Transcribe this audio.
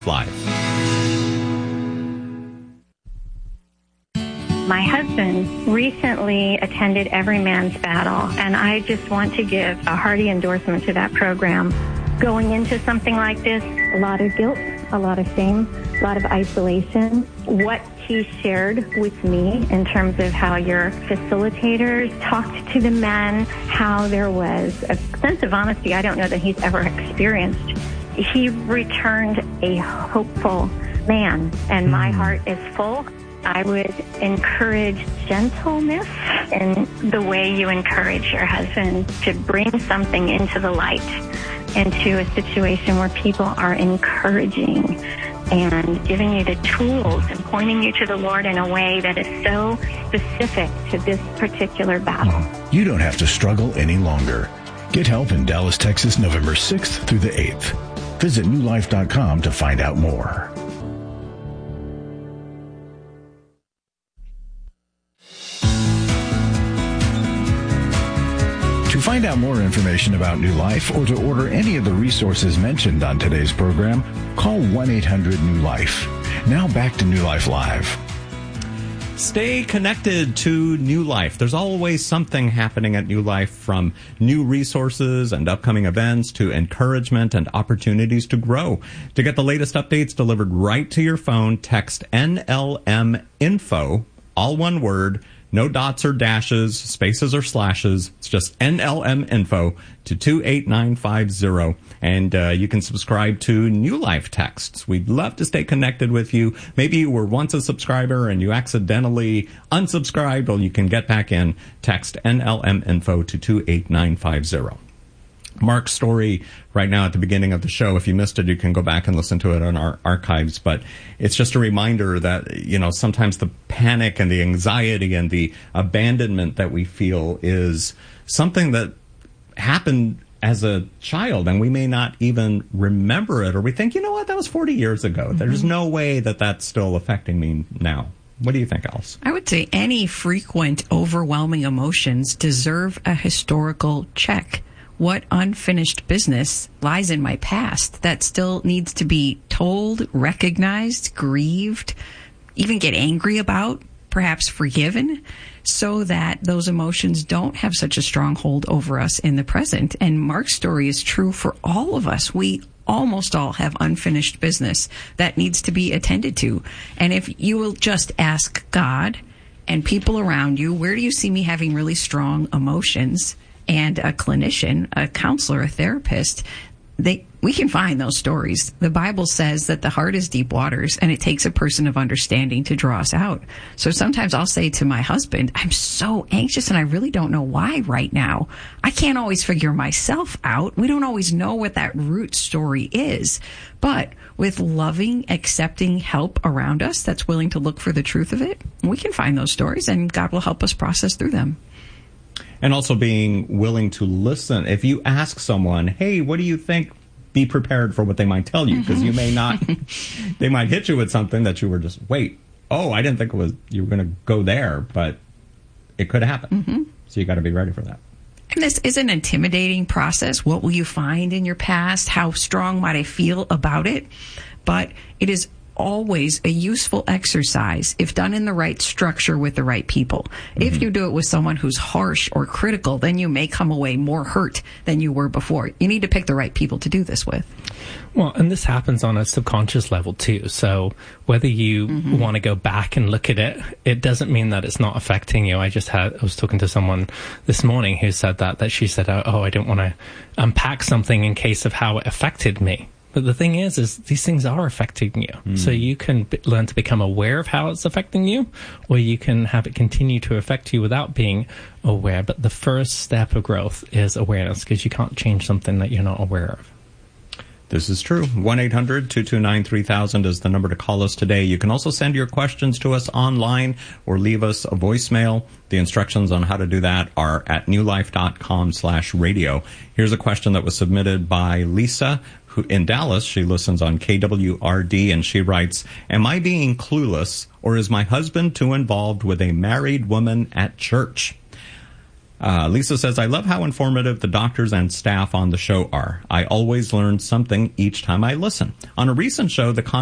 Live. My husband recently attended Every Man's Battle, and I just want to give a hearty endorsement to that program. Going into something like this, a lot of guilt, a lot of shame, a lot of isolation. What he shared with me in terms of how your facilitators talked to the men, how there was a sense of honesty I don't know that he's ever experienced. He returned a hopeful man, and my heart is full. I would encourage gentleness in the way you encourage your husband to bring something into the light, into a situation where people are encouraging and giving you the tools and pointing you to the Lord in a way that is so specific to this particular battle. You don't have to struggle any longer. Get help in Dallas, Texas, November 6th through the 8th. Visit newlife.com to find out more. To find out more information about New Life or to order any of the resources mentioned on today's program, call 1-800-NEW-LIFE. Now back to New Life Live. Stay connected to New Life. There's always something happening at New Life, from new resources and upcoming events to encouragement and opportunities to grow. To get the latest updates delivered right to your phone, text NLM Info, all one word, no dots or dashes, spaces or slashes. It's just NLM Info to 28950. And you can subscribe to New Life texts. We'd love to stay connected with you. Maybe you were once a subscriber and you accidentally unsubscribed. Well, you can get back in. Text NLM Info to 28950. Mark's story right now at the beginning of the show, if you missed it, you can go back and listen to it on our archives. But it's just a reminder that, you know, sometimes the panic and the anxiety and the abandonment that we feel is something that happened as a child, and we may not even remember it, or we think, you know what, that was 40 years ago. Mm-hmm. There's no way that that's still affecting me now. What do you think, Alice? I would say any frequent, overwhelming emotions deserve a historical check. What unfinished business lies in my past that still needs to be told, recognized, grieved, even get angry about, perhaps forgiven, so that those emotions don't have such a strong hold over us in the present. And Mark's story is true for all of us. We almost all have unfinished business that needs to be attended to. And if you will just ask God and people around you, where do you see me having really strong emotions? And a clinician, a counselor, a therapist, we can find those stories. The Bible says that the heart is deep waters, and it takes a person of understanding to draw us out. So sometimes I'll say to my husband, I'm so anxious and I really don't know why right now. I can't always figure myself out. We don't always know what that root story is. But with loving, accepting help around us that's willing to look for the truth of it, we can find those stories, and God will help us process through them. And also being willing to listen. If you ask someone, hey, what do you think? Be prepared for what they might tell you, because you may not, they might hit you with something that you were just, wait, oh, I didn't think you were going to go there, but it could happen. Mm-hmm. So you got to be ready for that. And this is an intimidating process. What will you find in your past? How strong might I feel about it? But it is always a useful exercise if done in the right structure with the right people. Mm-hmm. If you do it with someone who's harsh or critical, then you may come away more hurt than you were before. You need to pick the right people to do this with. Well, and this happens on a subconscious level too. So whether you want to go back and look at it, it doesn't mean that it's not affecting you. I was talking to someone this morning who said that she said, oh, I don't want to unpack something in case of how it affected me. But the thing is these things are affecting you. So you can learn to become aware of how it's affecting you, or you can have it continue to affect you without being aware. But the first step of growth is awareness, because you can't change something that you're not aware of. This is true. 1-800-229-3000 is the number to call us today. You can also send your questions to us online or leave us a voicemail. The instructions on how to do that are at newlife.com/radio. Here's a question that was submitted by Lisa, who in Dallas. She listens on KWRD, and she writes, am I being clueless, or is my husband too involved with a married woman at church? Lisa says, I love how informative the doctors and staff on the show are. I always learn something each time I listen. On a recent show, the